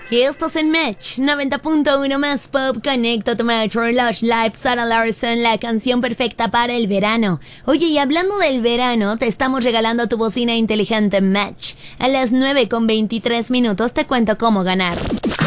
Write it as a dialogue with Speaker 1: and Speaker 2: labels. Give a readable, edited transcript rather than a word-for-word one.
Speaker 1: Y estos en Match 90.1 más pop. Conecta tu Metro Lush Live. Sarah Larson, la canción perfecta para el verano. Oye, y hablando del verano, te estamos regalando tu bocina inteligente Match. A las 9:23 te cuento cómo ganar.